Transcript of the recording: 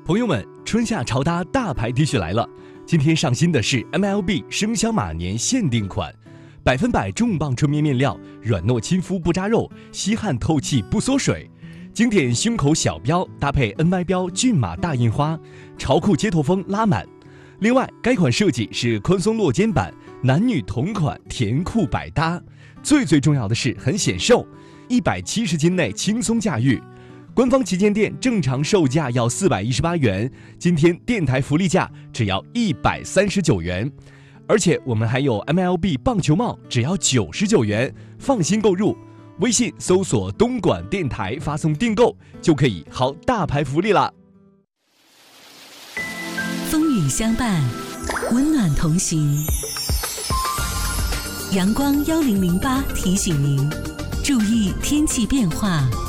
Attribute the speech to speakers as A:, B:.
A: 朋友们，春夏潮搭大牌 T 恤来了！今天上新的是 MLB 生肖马年限定款，100%重磅纯棉面料，软糯亲肤不扎肉，吸汗透气不缩水。经典胸口小标搭配 NY 标骏马大印花，潮酷街头风拉满。另外，该款设计是宽松落肩版，男女同款，甜酷百搭。最重要的是很显瘦，170斤内轻松驾驭。官方旗舰店正常售价要418元，今天电台福利价只要139元，而且我们还有 MLB 棒球帽，只要99元，放心购入。微信搜索东莞电台，发送订购就可以薅大牌福利啦。
B: 风雨相伴，温暖同行。阳光1008提醒您，注意天气变化。